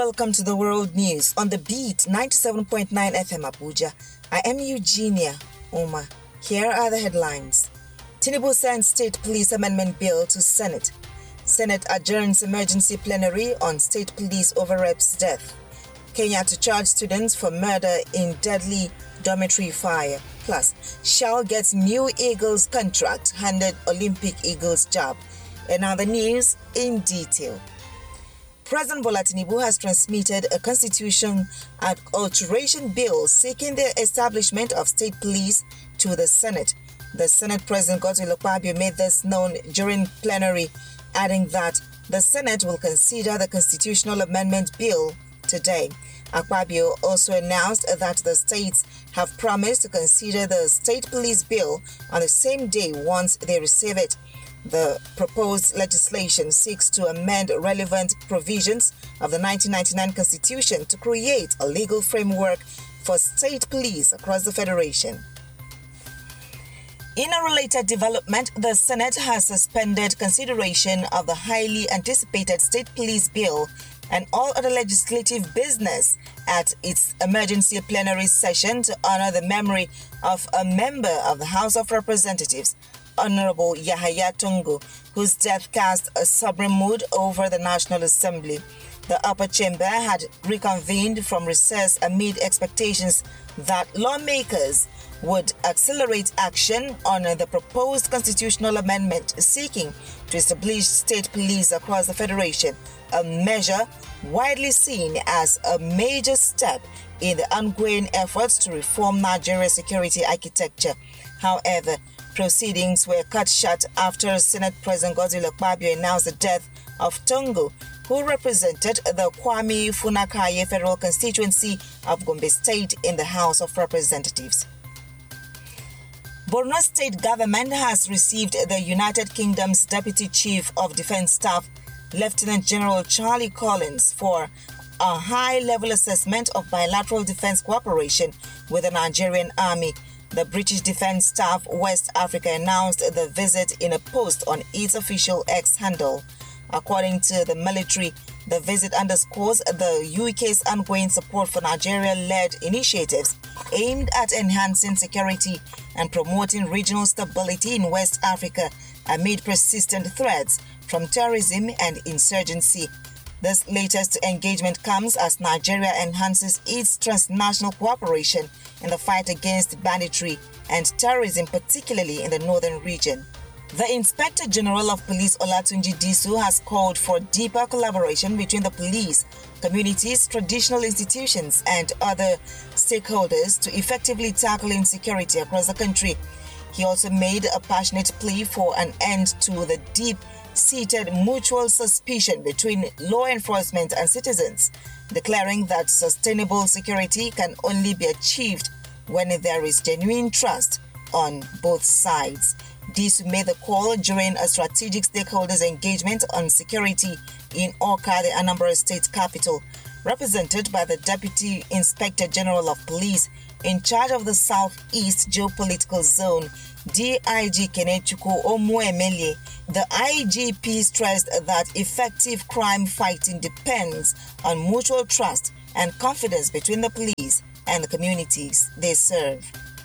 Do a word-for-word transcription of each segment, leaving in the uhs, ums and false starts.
welcome to the World News on the Beat ninety-seven point nine F M Abuja. I am Eugenia Oma. Here are the headlines. Tinubu sends State Police Amendment Bill to Senate. Senate adjourns emergency plenary on State Police Over-Rep's death. Kenya to charge students for murder in deadly dormitory fire. Plus, Shell gets new Eagles contract, handed Olympic Eagles job. And now the news in detail. President Bola Tinubu has transmitted a constitution alteration bill seeking the establishment of state police to the Senate. The Senate President Godswill Akpabio made this known during plenary, adding that the Senate will consider the constitutional amendment bill today. Akpabio also announced that the states have promised to consider the state police bill on the same day once they receive it. The proposed legislation seeks to amend relevant provisions of the nineteen ninety-nine Constitution to create a legal framework for state police across the Federation. In a related development, the Senate has suspended consideration of the highly anticipated state police bill and all other legislative business at its emergency plenary session to honor the memory of a member of the House of Representatives, Honorable Yahaya Tungu, whose death cast a sobering mood over the National Assembly. The upper chamber had reconvened from recess amid expectations that lawmakers would accelerate action on the proposed constitutional amendment seeking to establish state police across the Federation, a measure widely seen as a major step in the ongoing efforts to reform Nigeria's security architecture. However, proceedings were cut short after Senate President Godswill Akpabio announced the death of Tungu, who represented the Kwame Funakaye Federal Constituency of Gombe State in the House of Representatives. Borno State Government has received the United Kingdom's Deputy Chief of Defense Staff, Lieutenant General Charlie Collins, for a high-level assessment of bilateral defense cooperation with the Nigerian Army. The British Defense Staff West Africa announced the visit in a post on its official X handle. According to the military, the visit underscores the U K's ongoing support for Nigeria-led initiatives aimed at enhancing security and promoting regional stability in West Africa amid persistent threats from terrorism and insurgency. This latest engagement comes as Nigeria enhances its transnational cooperation in the fight against banditry and terrorism, particularly in the northern region. The Inspector General of Police Olatunji Disu has called for deeper collaboration between the police, communities, traditional institutions, and other stakeholders to effectively tackle insecurity across the country. He also made a passionate plea for an end to the deep-seated mutual suspicion between law enforcement and citizens, declaring that sustainable security can only be achieved when there is genuine trust on both sides. This made the call during a strategic stakeholders engagement on security in Awka, the Anambra State capital, represented by the Deputy Inspector General of Police in charge of the Southeast Geopolitical Zone, D I G Kenechukwu Omuemele. The I G P stressed that effective crime fighting depends on mutual trust and confidence between the police and the communities they serve.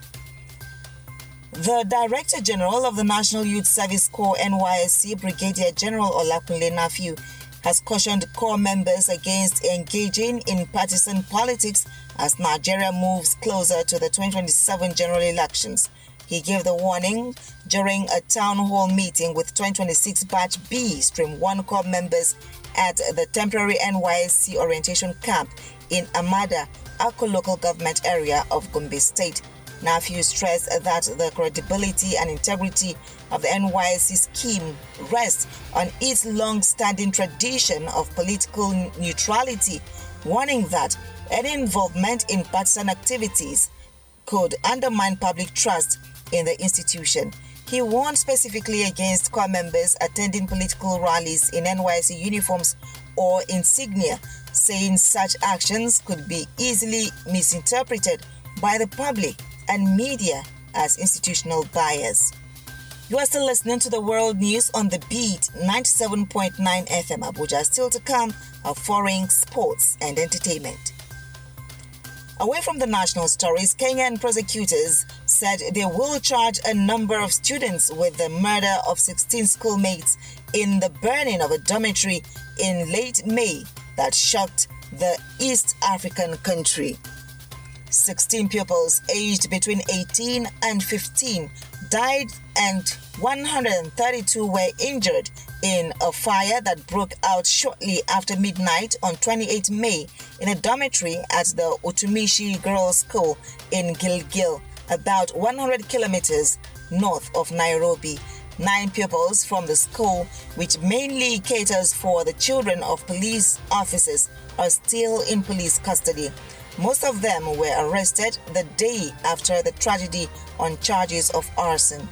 The Director General of the National Youth Service Corps N Y S C, Brigadier General Olakunle Nafiu, has cautioned corps members against engaging in partisan politics as Nigeria moves closer to the twenty twenty-seven general elections. He gave the warning during a town hall meeting with twenty twenty-six Batch B Stream one Corps members at the temporary N Y S C orientation camp in Amada, Akko local government area of Gombe State. Nafiu stressed that the credibility and integrity of the N Y S C scheme rests on its long-standing tradition of political neutrality, warning that any involvement in partisan activities could undermine public trust in the institution. He warned specifically against corps members attending political rallies in N Y S C uniforms or insignia, saying such actions could be easily misinterpreted by the public and media as institutional bias. You are still listening to the World News on the Beat ninety-seven point nine F M Abuja. Still to come, of foreign sports and entertainment. Away from the national stories, Kenyan prosecutors said they will charge a number of students with the murder of sixteen schoolmates in the burning of a dormitory in late May that shocked the East African country. sixteen pupils aged between eighteen and fifteen died and one hundred thirty-two were injured in a fire that broke out shortly after midnight on the twenty-eighth of May in a dormitory at the Utumishi Girls' School in Gilgil, about one hundred kilometers north of Nairobi. Nine pupils from the school, which mainly caters for the children of police officers, are still in police custody. Most of them were arrested the day after the tragedy on charges of arson.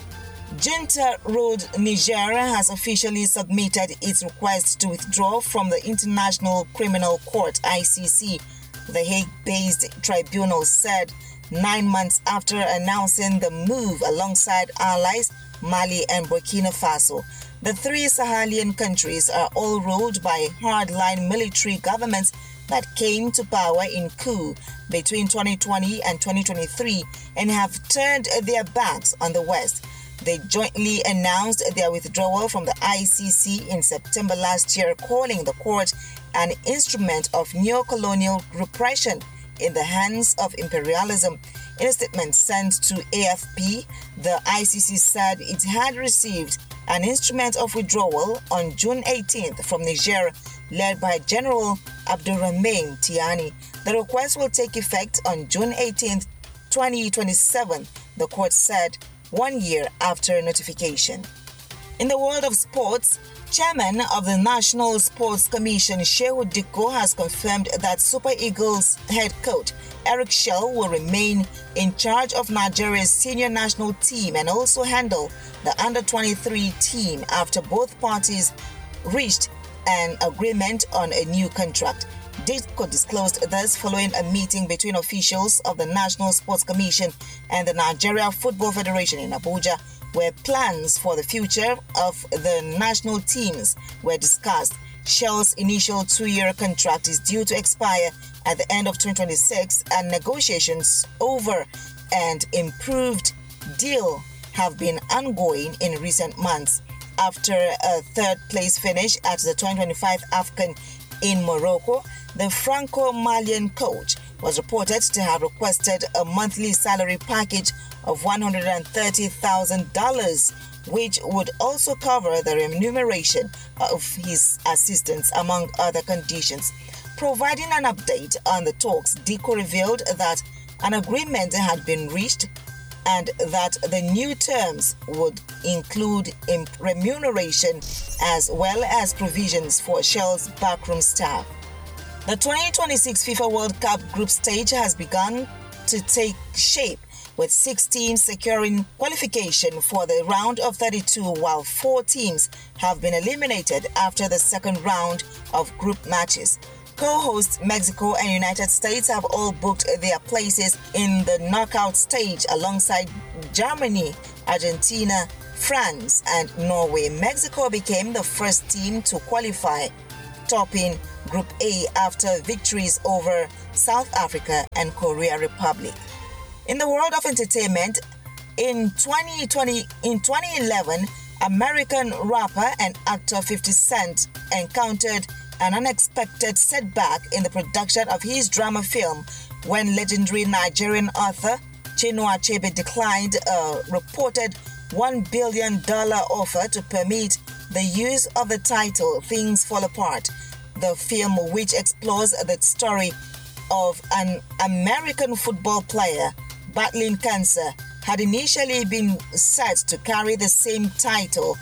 Junta Road Niger has officially submitted its request to withdraw from the International Criminal Court I C C, the Hague-based tribunal said nine months after announcing the move alongside allies Mali and Burkina Faso. The three Sahelian countries are all ruled by hardline military governments that came to power in coup between twenty twenty and twenty twenty-three and have turned their backs on the West. They jointly announced their withdrawal from the I C C in September last year, calling the court an instrument of neo-colonial repression in the hands of imperialism. In a statement sent to A F P, the I C C said it had received an instrument of withdrawal on June eighteenth from Niger, led by General Abdurrahman Tiani. The request will take effect on June eighteenth, twenty twenty-seven, the court said, one year after notification. In the world of sports, Chairman of the National Sports Commission, Shehu Dikko, has confirmed that Super Eagles head coach Eric Shell will remain in charge of Nigeria's senior national team and also handle the under twenty-three team after both parties reached an agreement on a new contract. Dikko disclosed this following a meeting between officials of the National Sports Commission and the Nigeria Football Federation in Abuja, where plans for the future of the national teams were discussed. Shell's initial two-year contract is due to expire at the end of twenty twenty-six, and negotiations over an improved deal have been ongoing in recent months. After a third-place finish at the twenty twenty-five AFCON in Morocco, the Franco-Malian coach was reported to have requested a monthly salary package of one hundred thirty thousand dollars, which would also cover the remuneration of his assistants, among other conditions. Providing an update on the talks, Dikko revealed that an agreement had been reached and that the new terms would include remuneration as well as provisions for Shell's backroom staff. The twenty twenty-six FIFA World Cup group stage has begun to take shape, with six teams securing qualification for the round of thirty-two, while four teams have been eliminated after the second round of group matches. Co-hosts Mexico and United States have all booked their places in the knockout stage alongside Germany, Argentina, France, and Norway. Mexico became the first team to qualify, topping Group A after victories over South Africa and Korea Republic. In the world of entertainment, in twenty twenty, in twenty eleven, American rapper and actor fifty Cent encountered an unexpected setback in the production of his drama film when legendary Nigerian author Chinua Achebe declined a reported one billion dollars offer to permit the use of the title Things Fall Apart. The film, which explores the story of an American football player battling cancer, had initially been set to carry the same title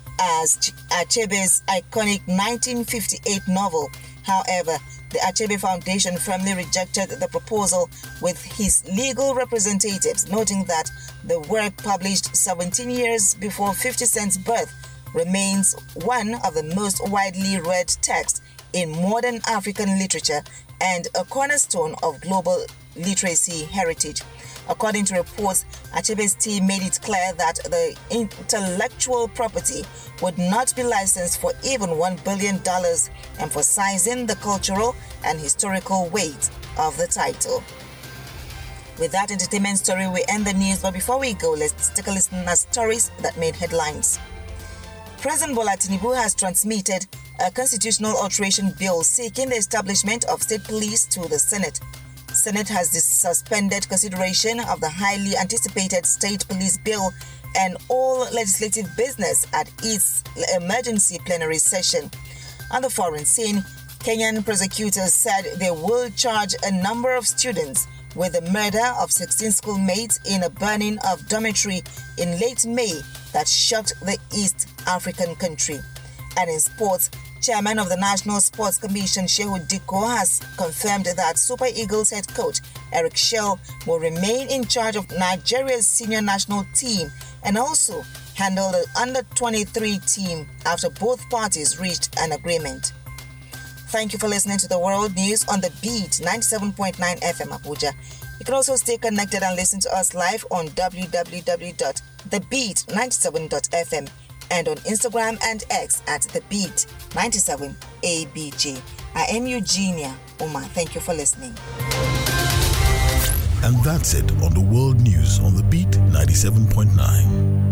as Achebe's iconic nineteen fifty-eight novel. However, the Achebe Foundation firmly rejected the proposal, with his legal representatives noting that the work, published seventeen years before fifty Cent's birth, remains one of the most widely read texts in modern African literature and a cornerstone of global literacy heritage. According to reports, Achebe's team made it clear that the intellectual property would not be licensed for even one billion dollars, emphasizing the cultural and historical weight of the title. With that entertainment story, we end the news, but before we go, let's take a listen at stories that made headlines. President Bola Tinubu has transmitted a constitutional alteration bill seeking the establishment of state police to the Senate. Senate has suspended consideration of the highly anticipated state police bill and all legislative business at its emergency plenary session. On the foreign scene, Kenyan prosecutors said they will charge a number of students with the murder of sixteen schoolmates in a burning of dormitory in late May that shocked the East African country. And in sports, Chairman of the National Sports Commission, Shehu Diko, has confirmed that Super Eagles head coach Eric Shell will remain in charge of Nigeria's senior national team and also handle the under twenty-three team after both parties reached an agreement. Thank you for listening to the World News on The Beat ninety-seven point nine F M Abuja. You can also stay connected and listen to us live on w w w dot the beat ninety-seven dot f m and on Instagram and X at The Beat ninety-seven A B J. I am Eugenia Uma. Thank you for listening. And that's it on the World News on The Beat ninety-seven point nine.